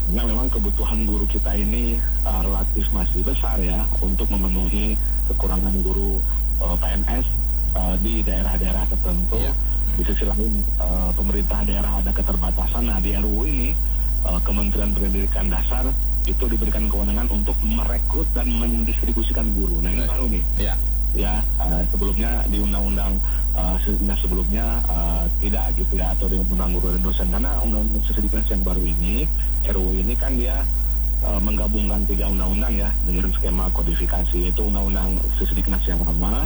karena memang kebutuhan guru kita ini relatif masih besar ya untuk memenuhi kekurangan guru PNS di daerah-daerah tertentu. Di sisi lain pemerintah daerah ada keterbatasan. Nah, di RUU ini Kementerian Pendidikan Dasar itu diberikan kewenangan untuk merekrut dan mendistribusikan guru. Nah, ini baru nih. Sebelumnya di undang-undang sebelumnya tidak gitu ya, atau di undang guru dan dosen, karena undang-undang Sisdiknas yang baru ini, RUU ini kan dia menggabungkan 3 undang-undang ya dengan skema kodifikasi, yaitu undang-undang Sisdiknas yang lama,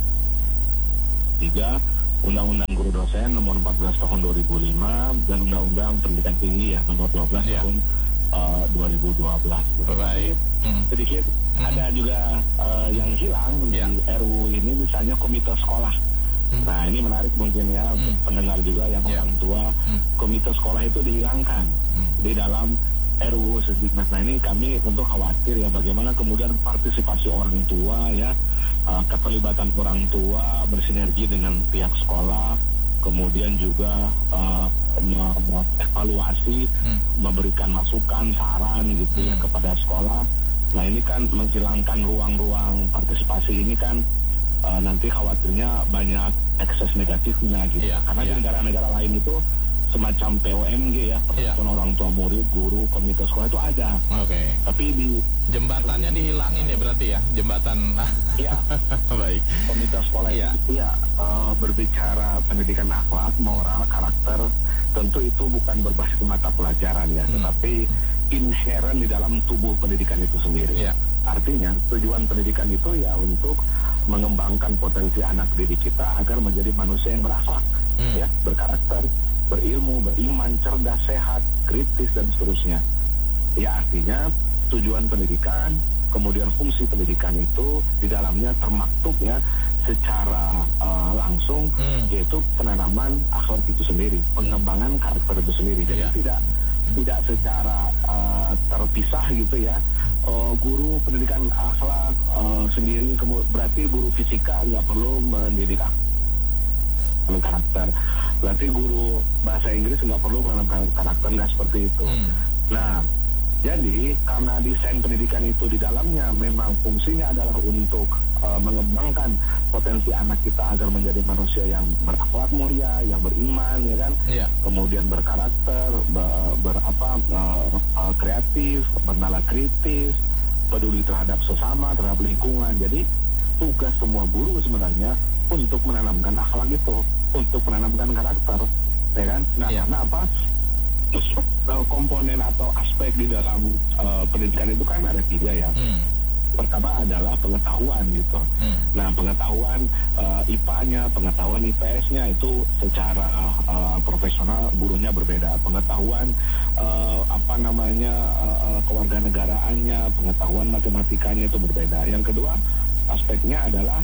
3 Undang-Undang Guru Dosen nomor 14 tahun 2005 dan Undang-Undang Pendidikan Tinggi ya nomor 12 tahun 2012 gitu. Sedikit ada juga yang hilang di RUU ini, misalnya komite sekolah. Nah, ini menarik mungkin ya untuk pendengar juga yang orang tua. Komite sekolah itu dihilangkan di dalam RUU Sisdiknas. Nah, ini kami tentu khawatir ya bagaimana kemudian partisipasi orang tua ya, keterlibatan orang tua bersinergi dengan pihak sekolah, kemudian juga evaluasi, memberikan masukan, saran gitu ya kepada sekolah. Nah, ini kan menghilangkan ruang-ruang partisipasi ini kan nanti khawatirnya banyak ekses negatifnya gitu. Karena di negara-negara lain itu semacam POMG ya, persatuan orang tua murid, guru, komite sekolah itu ada. Tapi di jembatannya dihilangin ya berarti ya, jembatan. Baik. Komite sekolah itu berbicara pendidikan akhlak, moral, karakter. Tentu itu bukan berbasis mata pelajaran ya, tetapi inherent di dalam tubuh pendidikan itu sendiri. Artinya tujuan pendidikan itu ya untuk mengembangkan potensi anak didik kita agar menjadi manusia yang berakhlak, ya, berkarakter, berilmu, beriman, cerdas, sehat, kritis dan seterusnya. Ya, artinya tujuan pendidikan, kemudian fungsi pendidikan itu di dalamnya termaktub ya secara langsung, yaitu penanaman akhlak itu sendiri, pengembangan karakter itu sendiri. Jadi tidak secara terpisah gitu ya. Guru pendidikan akhlak sendiri, berarti guru fisika nggak perlu mendidik karakter. Berarti guru bahasa Inggris nggak perlu menanamkan karakter, nggak seperti itu. Nah, jadi karena desain pendidikan itu di dalamnya memang fungsinya adalah untuk mengembangkan potensi anak kita agar menjadi manusia yang berakhlak mulia, yang beriman, ya kan, kemudian berkarakter, kreatif, bernala kritis, peduli terhadap sesama, terhadap lingkungan. Jadi tugas semua guru sebenarnya untuk menanamkan akhlak itu, untuk menanamkan karakter, ya kan? Nah, karena apa? Komponen atau aspek di dalam pendidikan itu kan ada 3 ya. Pertama adalah pengetahuan gitu. Nah, pengetahuan IPA-nya, pengetahuan IPS-nya itu secara profesional gurunya berbeda. Pengetahuan kewarganegaraannya, pengetahuan matematikanya itu berbeda. Yang kedua aspeknya adalah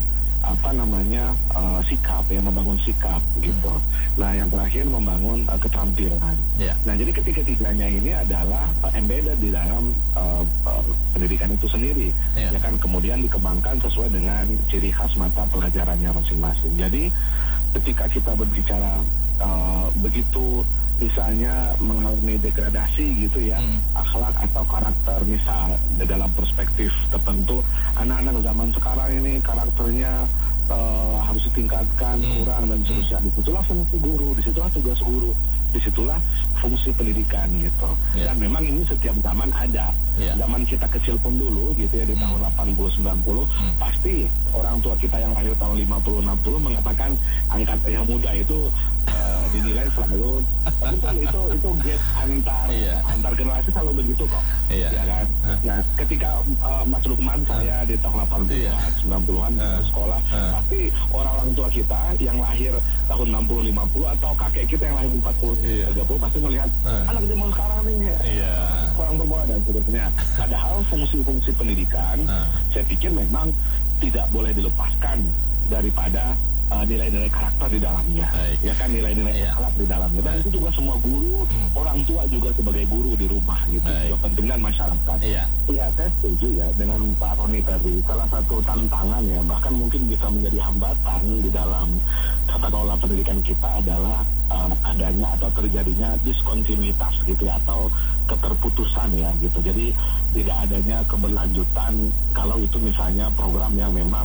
sikap ya, membangun sikap gitu. Nah, yang terakhir membangun keterampilan. Nah, jadi ketiga-tiganya ini adalah embedded di dalam pendidikan itu sendiri, ya kan, kemudian dikembangkan sesuai dengan ciri khas mata pelajarannya masing-masing. Jadi ketika kita berbicara begitu misalnya mengalami degradasi gitu ya, akhlak atau karakter, misal dalam perspektif tertentu anak-anak zaman sekarang ini karakternya harus ditingkatkan, kurang dan seterusnya. Disitulah fungsi guru, disitulah tugas guru, disitulah fungsi pendidikan gitu. Dan memang ini setiap zaman ada. Zaman kita kecil pun dulu gitu ya, di tahun 80-90 pasti orang tua kita yang lahir tahun 50-60 mengatakan angkatan yang muda itu dinilai selalu itu gap antar generasi selalu begitu kok, ya kan. Nah, ketika Mas Lukman saya di tahun 80-an 90-an sekolah, pasti orang tua kita yang lahir tahun 60-50 atau kakek kita yang lahir 40-30 pasti melihat anak zaman sekarang nih kurang berbola dan seterusnya. Padahal fungsi-fungsi pendidikan saya pikir memang tidak boleh dilepaskan daripada nilai-nilai karakter di dalamnya, ya kan, nilai-nilai akhlak di dalamnya. Dan itu juga semua guru, orang tua juga sebagai guru di rumah gitu, juga penting, dan masyarakat. Iya, saya setuju ya dengan Pak Roni tadi. Salah satu tantangan ya, bahkan mungkin bisa menjadi hambatan di dalam tata kelola pendidikan kita adalah adanya atau terjadinya diskontinuitas gitu ya, atau keterputusan ya gitu. Jadi tidak adanya keberlanjutan kalau itu misalnya program yang memang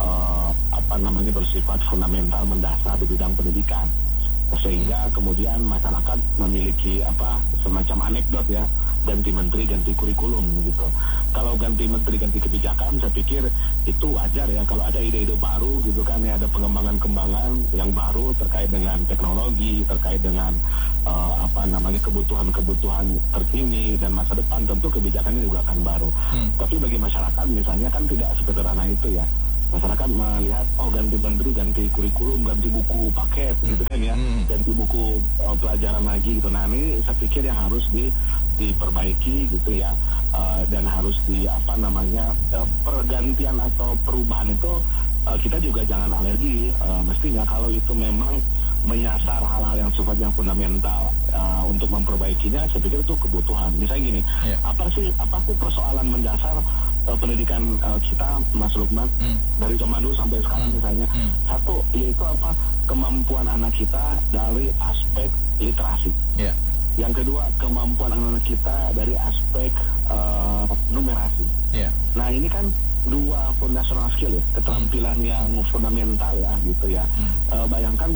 bersifat fundamental mendasar di bidang pendidikan, sehingga kemudian masyarakat memiliki semacam anekdot ya, ganti menteri ganti kurikulum gitu. Kalau ganti menteri ganti kebijakan, saya pikir itu wajar ya kalau ada ide-ide baru gitu kan ya, ada pengembangan-kembangan yang baru terkait dengan teknologi, terkait dengan kebutuhan-kebutuhan terkini dan masa depan, tentu kebijakannya juga akan baru. Tapi bagi masyarakat misalnya kan tidak sederhana itu ya. Masyarakat melihat ganti menteri, ganti kurikulum, ganti buku paket gitu kan ya, ganti buku pelajaran lagi gitu. Nah ini saya pikir yang harus diperbaiki gitu ya, dan harus pergantian atau perubahan itu kita juga jangan alergi. Mestinya kalau itu memang menyasar hal-hal yang sifatnya fundamental untuk memperbaikinya, saya pikir itu kebutuhan. Misalnya gini, apa sih persoalan mendasar pendidikan kita, Mas Lukman, dari zaman dulu sampai sekarang misalnya? Satu, yaitu kemampuan anak kita dari aspek literasi. Yang kedua, kemampuan anak kita dari aspek numerasi. Nah ini kan dua foundational skill ya, keterampilan yang fundamental ya gitu ya. Bayangkan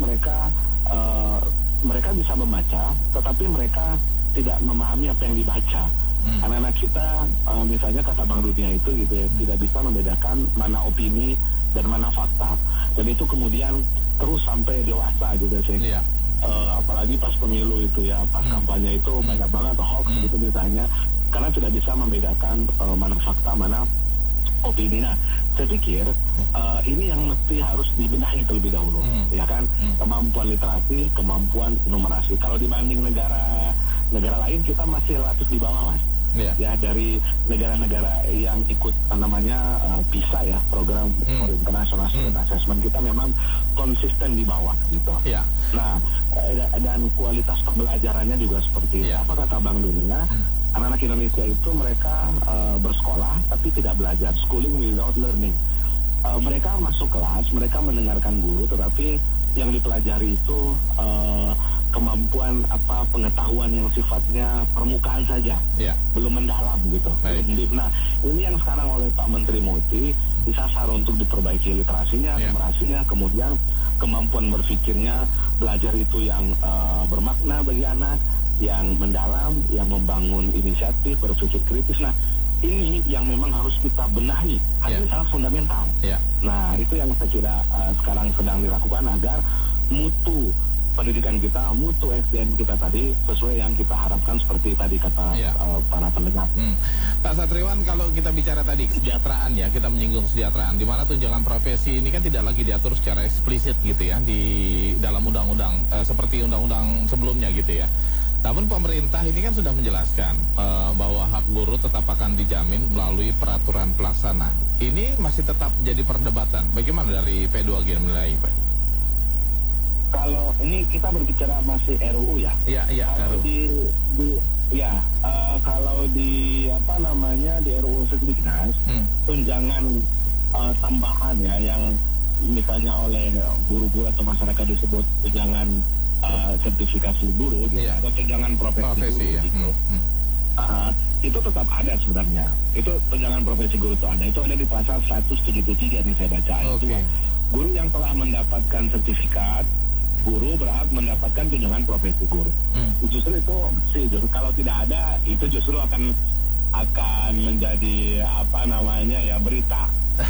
mereka bisa membaca, tetapi mereka tidak memahami apa yang dibaca. Anak-anak kita misalnya kata Bank Dunia itu gitu ya, tidak bisa membedakan mana opini dan mana fakta. Dan itu kemudian terus sampai dewasa gitu sih. Apalagi pas pemilu itu ya, pas kampanye itu banyak banget hoax gitu misalnya, karena tidak bisa membedakan mana fakta, mana opini. Nah, saya pikir ini yang mesti harus dibenahi terlebih dahulu, ya kan? Kemampuan literasi, kemampuan numerasi. Kalau dibanding negara lain, kita masih relatif di bawah, Mas. Ya, dari negara-negara yang ikut PISA ya, program for International Student Assessment, kita memang konsisten di bawah gitu. Nah, dan kualitas pembelajarannya juga seperti itu. Apa kata Bank Dunia? Anak-anak Indonesia itu mereka bersekolah tapi tidak belajar, schooling without learning. Mereka masuk kelas, mereka mendengarkan guru, tetapi yang dipelajari itu kemampuan pengetahuan yang sifatnya permukaan saja, belum mendalam gitu. Nah, ini yang sekarang oleh Pak Menteri Muti disasar untuk diperbaiki literasinya, numerasinya, kemudian kemampuan berpikirnya, belajar itu yang bermakna bagi anak, yang mendalam, yang membangun inisiatif, berpikir kritis. Nah, ini yang memang harus kita benahi. Ini sangat fundamental. Nah, itu yang saya kira sekarang sedang dilakukan agar mutu pendidikan kita, mutu SDM kita tadi sesuai yang kita harapkan seperti tadi kata para pendengar. Pak Satriwan, kalau kita bicara tadi kesejahteraan ya, kita menyinggung kesejahteraan, di mana tunjangan profesi ini kan tidak lagi diatur secara eksplisit gitu ya di dalam undang-undang seperti undang-undang sebelumnya gitu ya. Namun pemerintah ini kan sudah menjelaskan bahwa hak guru tetap akan dijamin melalui peraturan pelaksana. Ini masih tetap jadi perdebatan. Bagaimana dari P2G menilai, Pak? Kalau ini kita berbicara masih RUU ya. Kalau RUU. Kalau di di RUU Sediknas, tunjangan tambahan ya yang misalnya oleh guru-guru atau masyarakat disebut tunjangan sertifikasi guru gitu, atau tunjangan profesi guru gitu. Itu tetap ada sebenarnya. Itu tunjangan profesi guru itu ada di pasal 173 nih saya baca. Itu guru yang telah mendapatkan sertifikat guru berhak mendapatkan tunjangan profesi guru. Justru itu sih, kalau tidak ada itu justru akan menjadi berita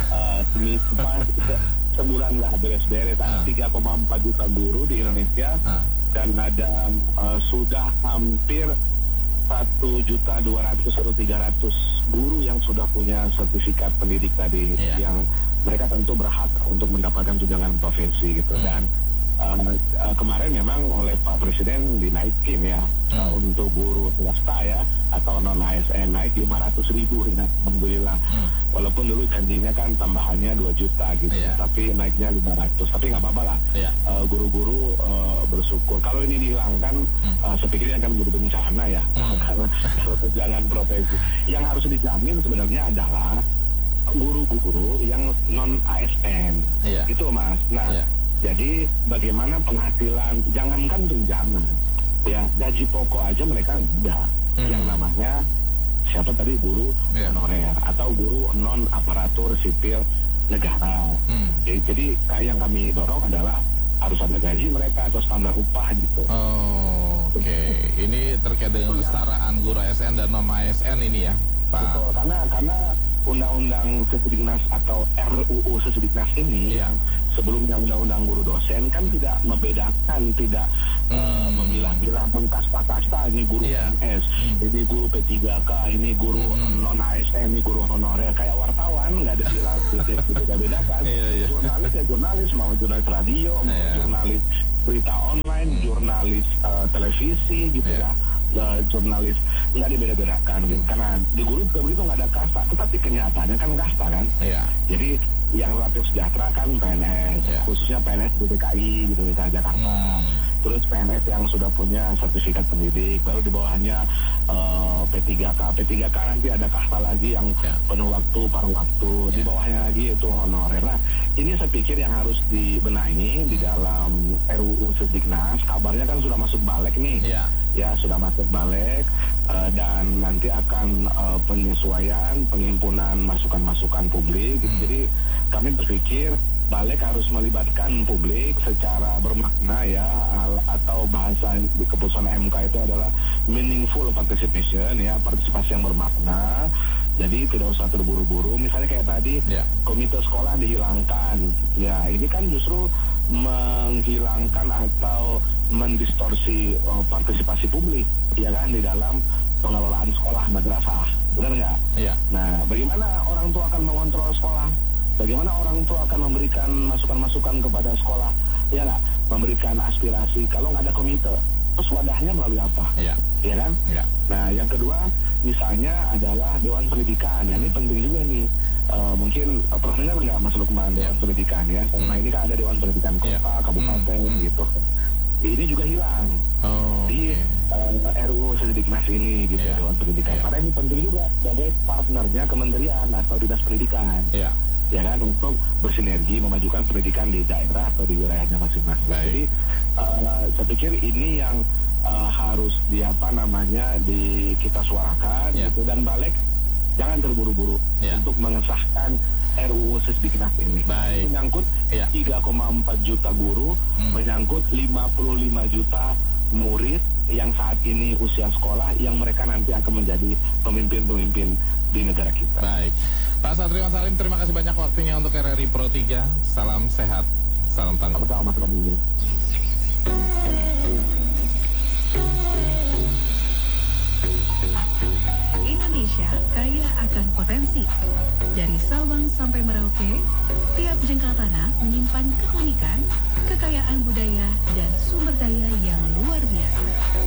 sebulan nggak beres-beres. Ada 3,4 juta guru di Indonesia dan ada sudah hampir 1.200.000 atau 300 guru yang sudah punya sertifikat pendidik tadi, yang mereka tentu berhak untuk mendapatkan tunjangan profesi gitu. Dan kemarin memang oleh Pak Presiden dinaikin ya untuk guru swasta ya atau non ASN naik 500.000 ini, alhamdulillah. Walaupun dulu janjinya kan tambahannya 2 juta gitu, tapi naiknya 500. Tapi nggak apa-apa lah. Guru-guru bersyukur. Kalau ini dihilangkan, saya pikir akan menjadi bencana ya. Karena tunjangan profesi yang harus dijamin sebenarnya adalah guru-guru yang non ASN, gitu Mas. Nah. Jadi bagaimana penghasilan, jangankan tunjangan, ya gaji pokok aja mereka enggak. Yang namanya siapa tadi, guru honorer atau guru non aparatur sipil negara. Jadi yang kami dorong adalah harus ada gaji mereka atau standar upah gitu. Oke. Ini terkait dengan kesetaraan guru ASN dan non ASN ini ya, Pak. Betul, karena Undang-Undang Sesdiknas atau RUU Sesdiknas ini yang sebelumnya Undang-Undang Guru Dosen kan tidak membedakan, tidak memilah-milah mengkasta-kasta, ini guru PNS, ini guru P3K, ini guru non ASN, ini guru honorer, kayak wartawan nggak ada beda-bedakan. Jurnalis ya jurnalis, mau jurnalis radio, mau jurnalis berita online, jurnalis televisi gitu ya. Jurnalis nggak dibeda-bedakan gitu. Karena di guru juga begitu, nggak ada kasta, tetapi kenyataannya kan kasta kan. Jadi yang relatif sejahtera kan PNS, khususnya PNS di DKI gitu, misalnya Jakarta. Terus PNS yang sudah punya sertifikat pendidik, baru di bawahnya P3K. P3K nanti ada kasta lagi yang penuh waktu, paruh waktu. Di bawahnya lagi itu honorer. Nah, ini saya pikir yang harus dibenahi di dalam RUU Sesdiknas. Kabarnya kan sudah masuk balik nih. Ya, sudah masuk balik dan nanti akan penyesuaian, penghimpunan masukan-masukan publik. Jadi kami berpikir balik harus melibatkan publik secara bermakna ya, atau bahasa di keputusan MK itu adalah meaningful participation ya, partisipasi yang bermakna. Jadi tidak usah terburu-buru. Misalnya kayak tadi komite sekolah dihilangkan. Ya, ini kan justru menghilangkan atau mendistorsi partisipasi publik ya kan di dalam pengelolaan sekolah madrasah, benar nggak? Nah, bagaimana orang tua akan mengontrol sekolah? Bagaimana orang tua akan memberikan masukan-masukan kepada sekolah? Ya nggak? Memberikan aspirasi. Kalau nggak ada komite, terus wadahnya melalui apa? Ya kan? Nah, yang kedua misalnya adalah Dewan Pendidikan. Ya, ini penting juga nih. Mungkin pernah dengar nggak Mas Lukman Dewan Pendidikan ya? Nah, ini kan ada Dewan Pendidikan kota, kabupaten gitu. Ini juga hilang di RUU Sesdiknas ini gitu, Dewan Pendidikan. Karena ini penting juga sebagai partnernya kementerian atau dinas pendidikan. Ya kan, untuk bersinergi memajukan pendidikan di daerah atau di wilayahnya masing-masing. Jadi saya pikir ini yang harus di kita suarakan gitu, dan balik jangan terburu-buru untuk mengesahkan RUU Sesdiknas ini. Menyangkut 3,4 juta guru, menyangkut 55 juta murid yang saat ini usia sekolah, yang mereka nanti akan menjadi pemimpin-pemimpin di negara kita. Baik, Pak Satriwan Salim, terima kasih banyak waktunya untuk RRI Pro 3. Salam sehat, salam tangguh. Sama-sama, Mas Romi. Indonesia kaya akan potensi. Dari Sabang sampai Merauke, tiap jengkal tanah menyimpan keunikan, kekayaan budaya, dan sumber daya yang luar biasa.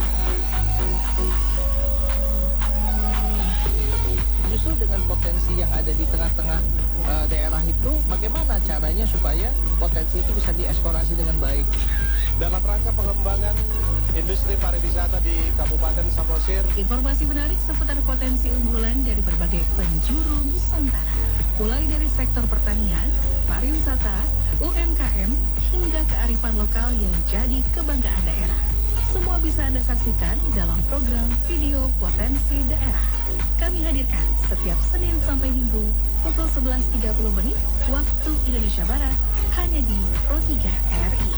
Justru dengan potensi yang ada di tengah-tengah daerah itu, bagaimana caranya supaya potensi itu bisa dieksplorasi dengan baik? Dalam rangka pengembangan industri pariwisata di Kabupaten Samosir. Informasi menarik seputar potensi unggulan dari berbagai penjuru Nusantara. Mulai dari sektor pertanian, pariwisata, UMKM, hingga kearifan lokal yang jadi kebanggaan daerah. Semua bisa Anda saksikan dalam program Video Potensi Daerah. Kami hadirkan setiap Senin sampai Minggu pukul 11.30 waktu Indonesia Barat, hanya di Pro 3 RRI.